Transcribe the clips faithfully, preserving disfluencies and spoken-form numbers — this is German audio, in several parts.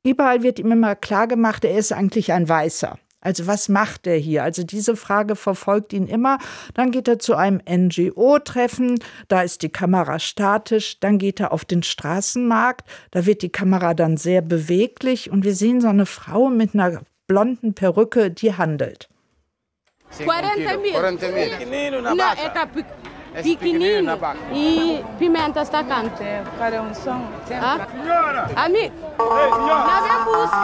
Überall wird ihm immer klar gemacht, er ist eigentlich ein Weißer. Also was macht er hier? Also diese Frage verfolgt ihn immer. Dann geht er zu einem N G O-Treffen, da ist die Kamera statisch. Dann geht er auf den Straßenmarkt, da wird die Kamera dann sehr beweglich. Und wir sehen so eine Frau mit einer blonden Perücke, die handelt. quaranta mil. quaranta mil. Não, é capi... Pequenino e pimenta stacante. Cadê um som? Ah? Amigo, na minha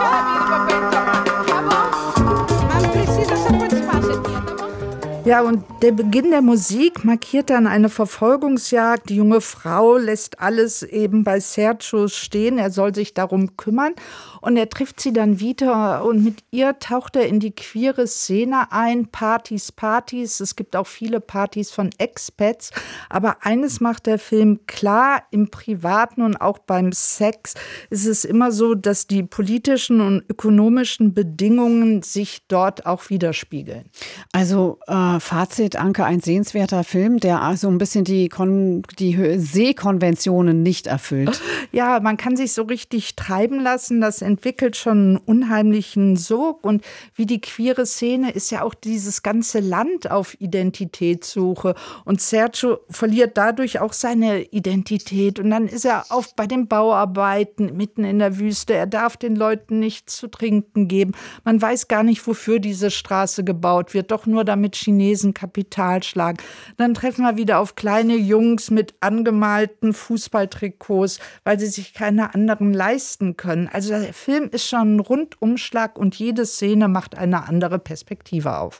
busca. Tá bom? Mas precisa só participar, tá bom? Ja, und der Beginn der Musik markiert dann eine Verfolgungsjagd. Die junge Frau lässt alles eben bei Sergio stehen. Er soll sich darum kümmern. Und er trifft sie dann wieder und mit ihr taucht er in die queere Szene ein. Partys, Partys. Es gibt auch viele Partys von Expats. Aber eines macht der Film klar, im Privaten und auch beim Sex ist es immer so, dass die politischen und ökonomischen Bedingungen sich dort auch widerspiegeln. Also äh, Fazit, Anke, ein sehenswerter Film, der so ein bisschen die, Kon- die Sehkonventionen nicht erfüllt. Ja, man kann sich so richtig treiben lassen. Das entwickelt schon einen unheimlichen Sog. Und wie die queere Szene ist ja auch dieses ganze Land auf Identitätssuche. Und Sergio verliert dadurch auch seine Identität. Und dann ist er oft bei den Bauarbeiten mitten in der Wüste. Er darf den Leuten nichts zu trinken geben. Man weiß gar nicht, wofür diese Straße gebaut wird. Doch nur damit Chinesen Kapital schlagen. Dann treffen wir wieder auf kleine Jungs mit angemalten Fußballtrikots, weil sie sich keine anderen leisten können. Also der Film ist schon ein Rundumschlag und jede Szene macht eine andere Perspektive auf.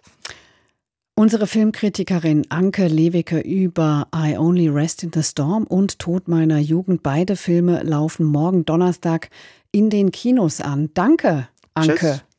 Unsere Filmkritikerin Anke Lewicke über I Only Rest in the Storm und Tod meiner Jugend. Beide Filme laufen morgen Donnerstag in den Kinos an. Danke, Anke. Tschüss.